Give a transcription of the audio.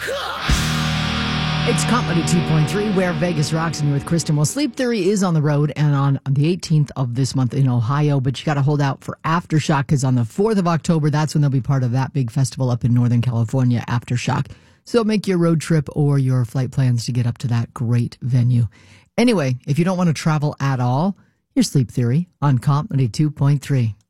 It's Comedy 2.3, where Vegas rocks, and you're with Kristen. Well, Sleep Theory is on the road and on the 18th of this month in Ohio, but you got to hold out for Aftershock, because on the 4th of October, that's when they'll be part of that big festival up in Northern California, Aftershock. So make your road trip or your flight plans to get up to that great venue. Anyway, if you don't want to travel at all, your Sleep Theory on Comedy 2.3.